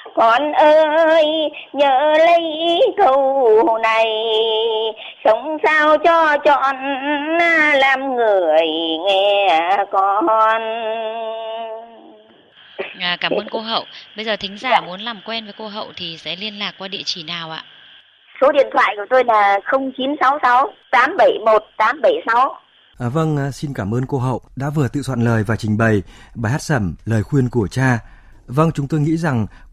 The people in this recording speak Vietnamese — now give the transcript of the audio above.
Con ơi nhớ lấy câu này, sống sao cho chọn làm người nghe con. Cảm ơn cô Hậu. Bây giờ thính giả muốn làm quen với cô Hậu thì sẽ liên lạc qua địa chỉ nào ạ? Số điện thoại của tôi là 0966 871 876. Vâng, xin cảm ơn cô Hậu đã vừa tự soạn lời và trình bày bài hát sẩm Lời khuyên của cha. Vâng, chúng tôi nghĩ rằng